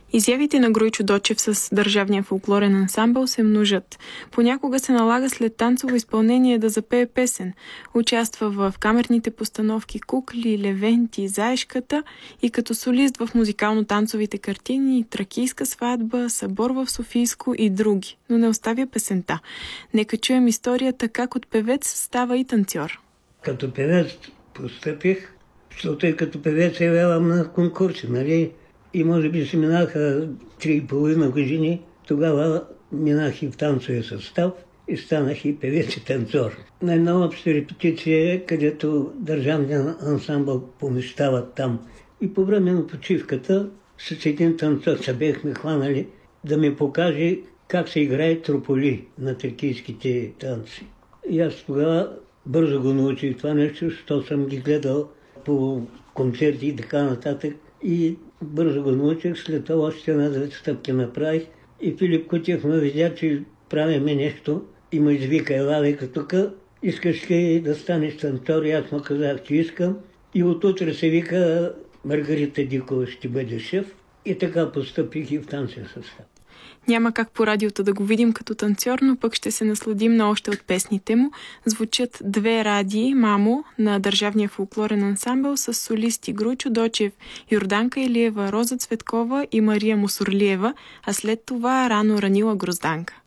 Изявите на Груйчо Дочев с Държавния фолклорен ансамбъл се множат. Понякога се налага след танцово изпълнение да запее песен. Участва в камерните постановки Кукли, Левенти, Заешката и като солист в музикално-танцовите картини Тракийска сватба, Събор в Софийско и други, но не оставя песента. Нека чуем историята как от певец става и танцор. Като певец постъпих, защото и като певец явявам на конкурси, нали? И може би се минаха 3,5 години. Тогава минах и в танцовия състав и станах и певец и танцор. На една обща репетиция, където Държавния ансамбъл помещават там. И по време на почивката с един танцор се бехме хванали да ми покаже как се играе трополи на тракийските танци. И аз тогава бързо го научих това нещо, защото съм ги гледал по концерти и така нататък. И бързо го научих, след това още една-две стъпки направих. И Филип Кутев ме видя, че правиме нещо и ме извика: ела, века тук, искаш ли да станеш танцор? И аз му казах, че искам. И отутре се вика Маргарита Дикова ще бъде шеф. И така постъпих и в танцовия състав. Няма как по радиото да го видим като танцор, но пък ще се насладим на още от песните му. Звучат две радии «Мамо» на Държавния фолклорен ансамбъл с солисти Груйчо Дочев, Йорданка Илиева, Роза Цветкова и Мария Мусорлиева, а след това рано Ранила Грозданка.